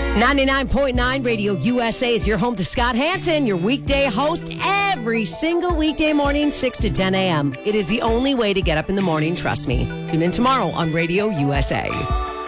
99.9 Radio USA is your home to Scott Hanson, your weekday host every single weekday morning, 6 to 10 a.m. It is the only way to get up in the morning, trust me. Tune in tomorrow on Radio USA.